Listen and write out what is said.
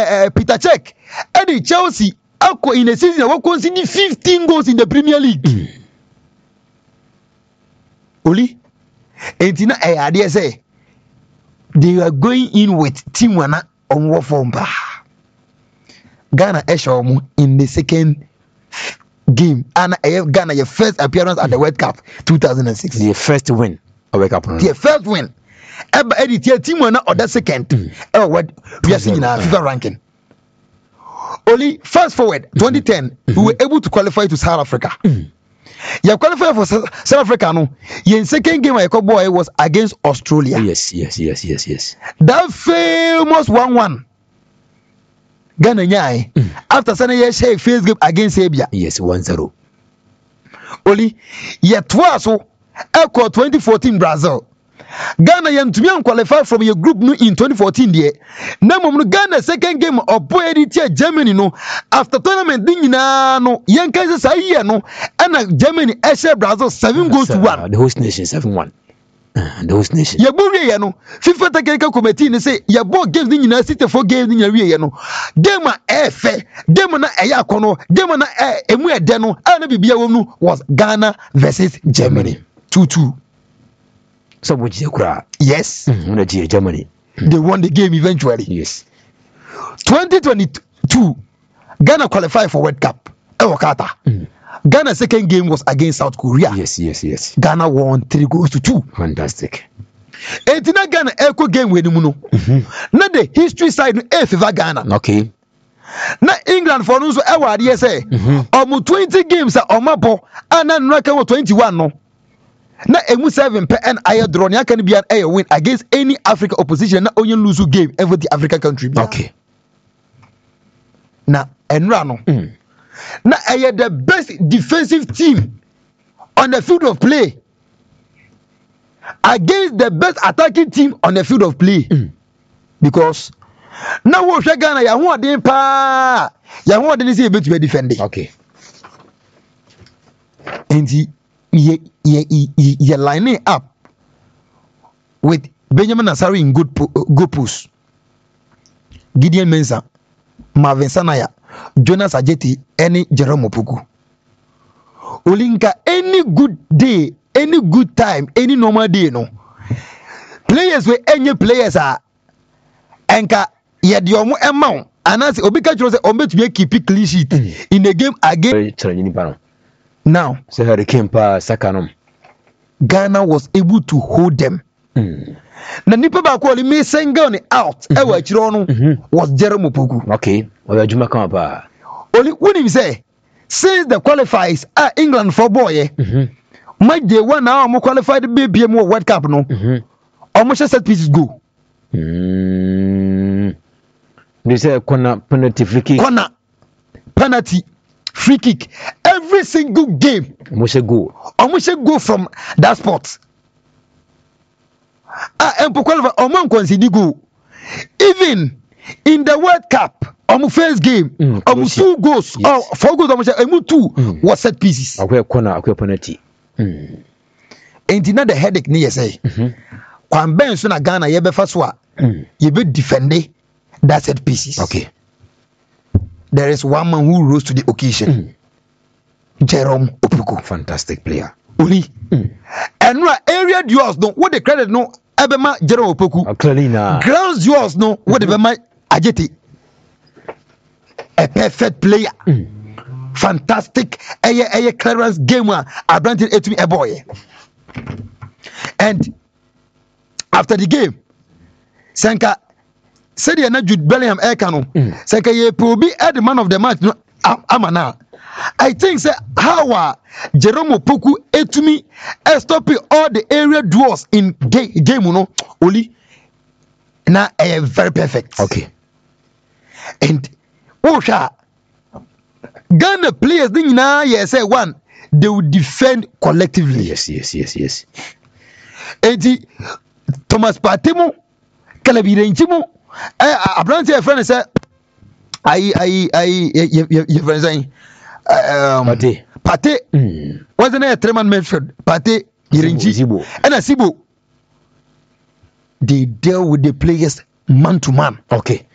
Peter Cech and Chelsea in a season we conceded 15 goals in the Premier League. Only Entina idea say they are going in with Team Wana on what form. Ghana Eshomu in the second game, and Ghana your first appearance at the World Cup 2006. The first win of World Cup. The first win. Eba edit your Team Wana or the second. What we are seeing in our FIFA ranking. Only fast forward 2010, we were able to qualify to South Africa. You qualified for South Africa. No, your second game I boy was against Australia. Yes. That famous 1-1. Ghana nyai after Sunday year share first game against Serbia. Yes, 1-0. Only yet twice so echo 2014 Brazil. Ghana yam to me qualify from your group no in 2014 there. Now Ghana second game of boy Germany no after tournament ding na no yan can say here no and Germany share Brazil 7 goals to 1. The host nation 7-1. The host nation. Ya buri ya no FIFA technical committee ne say ya bo games ni nyina city for games ni nya wie no game a efe game na eya akono game na emu ede no ana bibia wom no was Ghana versus Germany 2-2. So which yes, Germany. They won the game eventually. Yes. 2022 Ghana qualified for World Cup. Qatar. Ghana's second game was against South Korea. Yes. Ghana won 3-2. Fantastic. Etina Ghana echo game with Muno. Na the history side no favor Ghana. Okay. Na England for no so award say. 20 games are on mabo and na 21 no. Na emu 7 pe and aye draw nya can be an win against any African opposition na only lose game ever the African country. Okay. Na enra no. Na aye the best defensive team on the field of play against the best attacking team on the field of play. Because now we share Ghana ya ho den pa ya ho den say be to defend. Okay. And you lining up with Benjamin Asari in good post, Gideon Mensah, Marvin Sanaya, Jonas Ajeti, any Jerome Opoku. Olinka, any good day, any good time, any normal day, no. Players with any players are Enka yet your amount. And as Obika chose to keep it clean sheet in the game again. Now, so Hurricane Pa Sakanum. Ghana was able to hold them. Na nipa ba ko me sengel out e wa chiro was Jerome Opoku. Okay. Oya juma kan pa. Only when him say since the qualifiers England for boy match day one now am qualified be more World Cup no. Almost set pieces go. They say penalty free kick. Corner penalty free kick every single game. Almost go from that spot. Even in the World Cup, first game, 2 goals, yes. 4 goals, 2 was set pieces. Penalty. And not the headache near say. When Ben Suna Ghana, you be first one, you be defending that set pieces. Okay. There is one man who rose to the occasion. Jerome Opoku. Fantastic player. Only. And area duels no what the credit no Ebema Jerome Opoku. Clearly now. Grounds duels no what the Ebema Ajeti. A perfect player. Fantastic. A clearance game one. I granted it to me a boy. And after the game, Senka said you not Jude Bellingham Ekano. Senka ye probably the man of the match. No, Amana. I think say how Jerome Opoku etumi stopping all the area duels in game no only na very perfect. Okay. And Ghana players didn't say one they will defend collectively. Yes. And Thomas Partey Kalabirenchimo Abrante friend said your friend saying Partey wasn't a 3-man midfield. Partey Yirinchi and Asibo they deal with the players man to man. Okay.